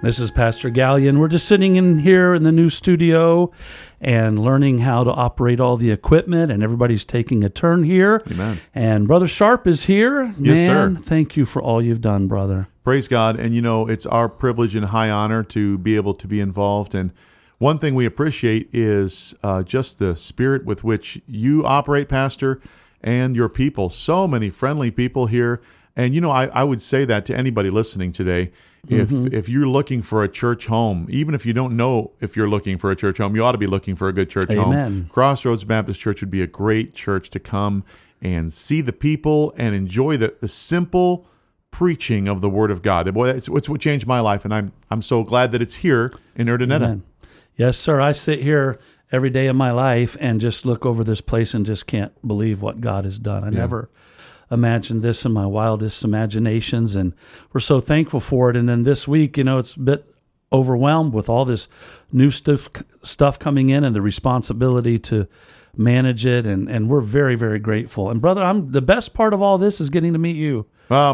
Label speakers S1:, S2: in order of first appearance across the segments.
S1: This is Pastor Gallion. We're just sitting in here in the new studio and learning how to operate all the equipment, and everybody's taking a turn here.
S2: Amen.
S1: And Brother Sharp is here.
S2: Yes,
S1: Man,
S2: sir.
S1: thank you for all you've done, brother.
S2: Praise God. And it's our privilege and high honor to be able to be involved. And one thing we appreciate is just the spirit with which you operate, Pastor, and your people. So many friendly people here. And I would say that to anybody listening today. If you're looking for a church home, even if you don't know if you're looking for a church home, you ought to be looking for a good church home.
S1: Amen.
S2: Crossroads Baptist Church would be a great church to come and see the people and enjoy the simple preaching of the Word of God. Boy, it's what changed my life, and I'm so glad that it's here in Urdaneta.
S1: Amen. Yes, sir. I sit here every day of my life and just look over this place and just can't believe what God has done. I never imagined this in my wildest imaginations, and we're so thankful for it. And then this week, it's a bit overwhelmed with all this new stuff coming in and the responsibility to manage it, and we're very, very grateful. And brother, the best part of all this is getting to meet you.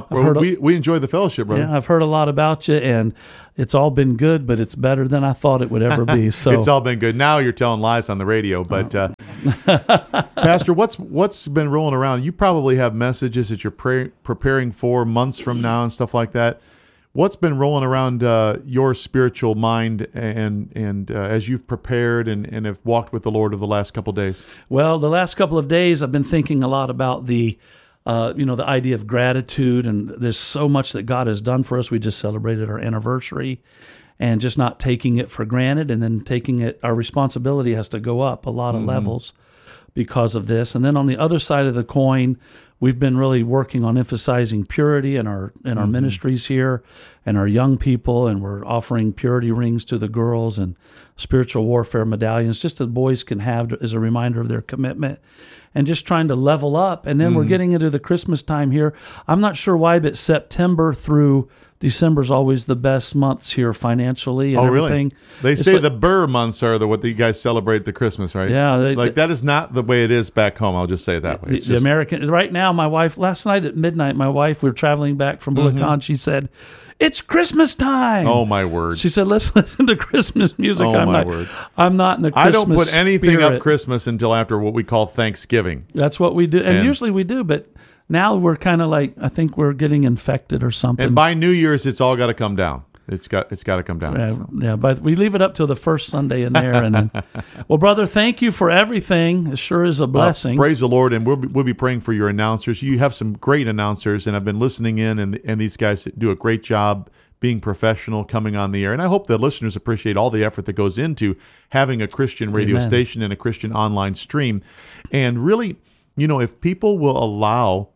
S2: We enjoy the fellowship, brother.
S1: Yeah, I've heard a lot about you, and it's all been good, but it's better than I thought it would ever be. So
S2: it's all been good. Now you're telling lies on the radio, but Pastor, what's been rolling around? You probably have messages that you're preparing for months from now and stuff like that. What's been rolling around your spiritual mind and as you've prepared and have walked with the Lord over the last couple of days?
S1: Well, the last couple of days I've been thinking a lot about the idea of gratitude, and there's so much that God has done for us. We just celebrated our anniversary, and just not taking it for granted, and then our responsibility has to go up a lot of levels because of this. And then on the other side of the coin, we've been really working on emphasizing purity in our ministries here and our young people, and we're offering purity rings to the girls and spiritual warfare medallions just that boys can have as a reminder of their commitment, and just trying to level up. And then we're getting into the Christmas time here. I'm not sure why, but September through December is always the best months here financially and everything.
S2: Really? They say the Burr months are what you guys celebrate the Christmas, right?
S1: Yeah.
S2: That is not the way it is back home. I'll just say it that way.
S1: The American, right now, my wife, last night at midnight, we were traveling back from Bulacan, she said, "It's Christmas time."
S2: Oh, my word.
S1: She said, "Let's listen to Christmas music."
S2: Oh, my word.
S1: I'm not in the Christmas
S2: I don't put anything
S1: spirit.
S2: up Christmas until after what we call Thanksgiving.
S1: That's what we do. And usually we do, but now we're kind of like, I think we're getting infected or something.
S2: And by New Year's, it's all got to come down. It's got to come down.
S1: Yeah, but we leave it up till the first Sunday in there. And then, well, brother, thank you for everything. It sure is a blessing.
S2: Praise the Lord, and we'll be praying for your announcers. You have some great announcers, and I've been listening in, and these guys do a great job being professional, coming on the air. And I hope that listeners appreciate all the effort that goes into having a Christian radio station and a Christian online stream. And really, if people will allow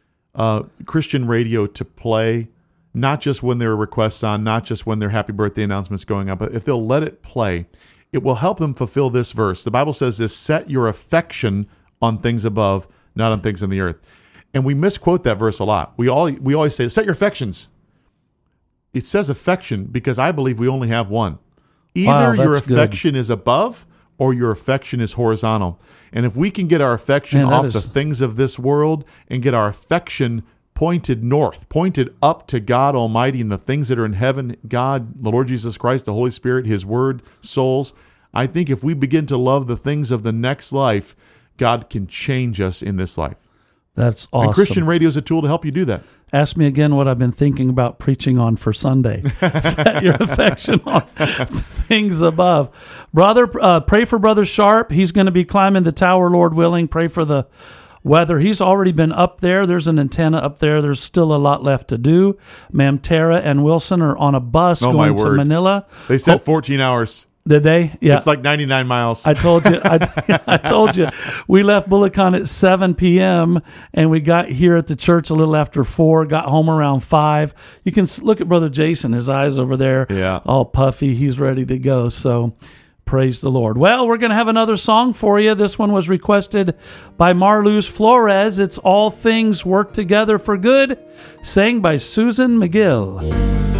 S2: Christian radio to play, not just when there are requests on, not just when their happy birthday announcements going on, but if they'll let it play, it will help them fulfill this verse. The Bible says this: set your affection on things above, not on things on the earth. And we misquote that verse a lot. We always say, set your affections. It says affection because I believe we only have one. Either your affection is above or your affection is horizontal. And if we can get our affection off the things of this world and get our affection pointed north, pointed up to God Almighty and the things that are in heaven, God, the Lord Jesus Christ, the Holy Spirit, His Word, souls, I think if we begin to love the things of the next life, God can change us in this life.
S1: That's awesome.
S2: And Christian radio is a tool to help you do that.
S1: Ask me again what I've been thinking about preaching on for Sunday. Set your affection on things above. Brother, pray for Brother Sharp. He's going to be climbing the tower, Lord willing. Pray for the weather. He's already been up there. There's an antenna up there. There's still a lot left to do. Ma'am Tara and Wilson are on a bus going to Manila.
S2: They said 14 hours.
S1: Did they? Yeah.
S2: It's like 99 miles.
S1: I told you. I told you. We left Bulacan at 7 p.m. and we got here at the church a little after 4. Got home around 5. You can look at Brother Jason. His eyes over there, all puffy. He's ready to go. So praise the Lord. Well, we're going to have another song for you. This one was requested by Marluz Flores. It's All Things Work Together for Good, sang by Susan McGill.